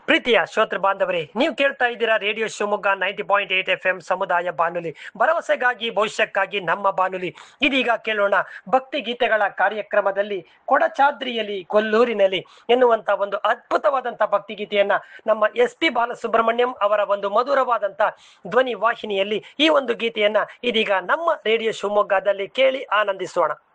ಪ್ರೀತಿಯ ಶ್ರೋತೃ ಬಾಂಧವರೇ, ನೀವು ಕೇಳ್ತಾ ಇದ್ದೀರಾ ರೇಡಿಯೋ ಶಿವಮೊಗ್ಗ 90.8 FM ಸಮುದಾಯ ಬಾನುಲಿ, ಭರವಸೆಗಾಗಿ ಭವಿಷ್ಯಕ್ಕಾಗಿ ನಮ್ಮ ಬಾನುಲಿ. ಇದೀಗ ಕೇಳೋಣ ಭಕ್ತಿ ಗೀತೆಗಳ ಕಾರ್ಯಕ್ರಮದಲ್ಲಿ ಕೊಡಚಾದ್ರಿಯಲ್ಲಿ ಕೊಲ್ಲೂರಿನಲ್ಲಿ ಎನ್ನುವಂತ ಒಂದು ಅದ್ಭುತವಾದಂತ ಭಕ್ತಿ ಗೀತೆಯನ್ನ ನಮ್ಮ SP ಬಾಲಸುಬ್ರಹ್ಮಣ್ಯಂ ಅವರ ಒಂದು ಮಧುರವಾದಂತ ಧ್ವನಿ ವಾಹಿನಿಯಲ್ಲಿ ಈ ಒಂದು ಗೀತೆಯನ್ನ ಇದೀಗ ನಮ್ಮ ರೇಡಿಯೋ ಶಿವಮೊಗ್ಗದಲ್ಲಿ ಕೇಳಿ ಆನಂದಿಸೋಣ.